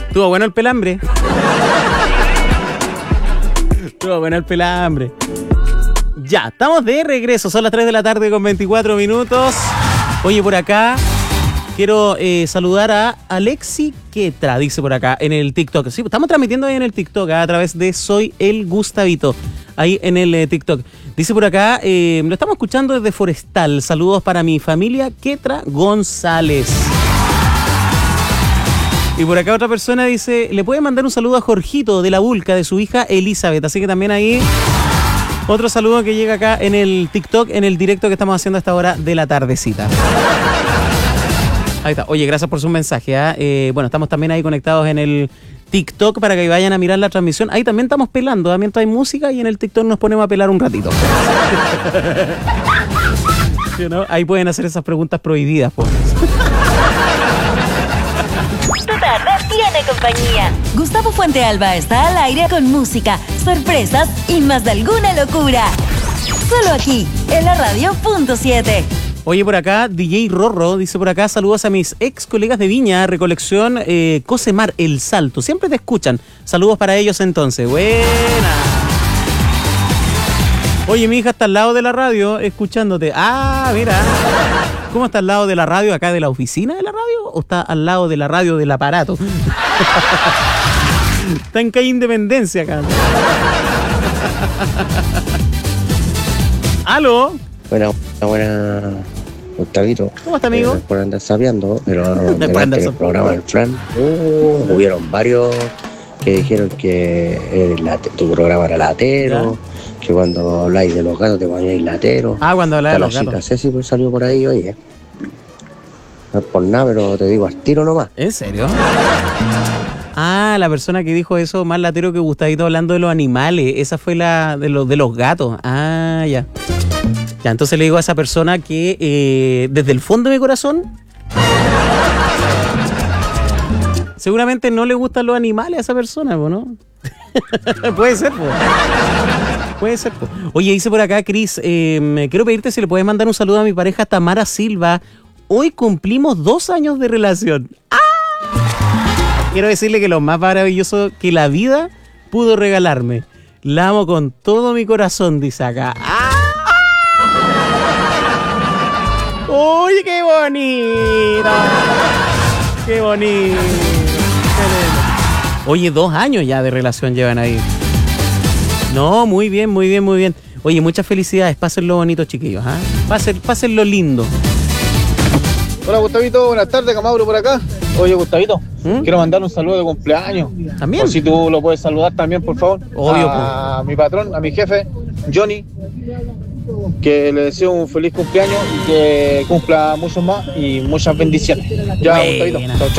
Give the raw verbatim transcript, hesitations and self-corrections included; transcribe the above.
Estuvo bueno el pelambre. Estuvo bueno el pelambre. Ya, estamos de regreso. Son las tres de la tarde con veinticuatro minutos. Oye, por acá quiero eh, saludar a Alexi Quetra, dice por acá, en el TikTok. Sí, estamos transmitiendo ahí en el TikTok, a través de Soy el Gustavito, ahí en el eh, TikTok. Dice por acá, eh, lo estamos escuchando desde Forestal. Saludos para mi familia Quetra González. Y por acá otra persona dice, le puede mandar un saludo a Jorgito de la Vulca, de su hija Elizabeth. Así que también ahí otro saludo que llega acá en el TikTok, en el directo que estamos haciendo a esta hora de la tardecita. Ahí está. Oye, gracias por su mensaje. ¿eh? Eh, bueno, estamos también ahí conectados en el TikTok para que vayan a mirar la transmisión. Ahí también estamos pelando, ¿eh? Mientras hay música, y en el TikTok nos ponemos a pelar un ratito. ¿Sí, no? Ahí pueden hacer esas preguntas prohibidas, pues. Tiene compañía. Gustavo Fuentealba está al aire con música, sorpresas y más de alguna locura. Solo aquí, en la radio punto siete. Oye, por acá, D J Rorro dice por acá, saludos a mis ex colegas de Viña, Recolección eh, Cosemar, El Salto. Siempre te escuchan. Saludos para ellos entonces. Buena. Oye, mi hija está al lado de la radio escuchándote. Ah, mira. ¿Cómo está al lado de la radio acá de la oficina de la radio? ¿O está al lado de la radio del aparato? Está en calle Independencia acá. ¿Aló? Buena, buena, Gustavito. ¿Cómo está, amigo? Eh, por andar sabiando, pero delante del programa del Fran, uh, hubieron varios que dijeron que el late, tu programa era latero, ¿ya? Que cuando habláis de los gatos te poníais latero. Ah, cuando habláis de los gatos. La chica Ceci pues salió por ahí, oye. No es por nada, pero te digo al tiro nomás. ¿En serio? Ah, la persona que dijo eso, más latero que Gustavito hablando de los animales. Esa fue la de los, de los gatos. Ah, ya. Ya, entonces le digo a esa persona que eh, desde el fondo de mi corazón seguramente no le gustan los animales a esa persona, ¿no? Puede ser, pues. Puede ser, pues. Oye, dice por acá, Cris, eh, quiero pedirte si le puedes mandar un saludo a mi pareja Tamara Silva. Hoy cumplimos dos años de relación. ¡Ah! Quiero decirle que lo más maravilloso que la vida pudo regalarme. La amo con todo mi corazón, dice acá. ¡Ah! ¡Uy, qué bonito! ¡Qué bonito! Oye, dos años ya de relación llevan ahí. No, muy bien, muy bien, muy bien. Oye, muchas felicidades. Pásenlo bonito, chiquillos. ¿eh? Pasen, pásenlo lindo. Hola, Gustavito. Buenas tardes, Camauro por acá. Oye, Gustavito, ¿Mm? quiero mandar un saludo de cumpleaños. ¿También? Por si tú lo puedes saludar también, por favor. Obvio. A pues. mi patrón, a mi jefe, Johnny, que le deseo un feliz cumpleaños y que cumpla muchos más y muchas bendiciones. Ya, Gustavito. Chau, chau.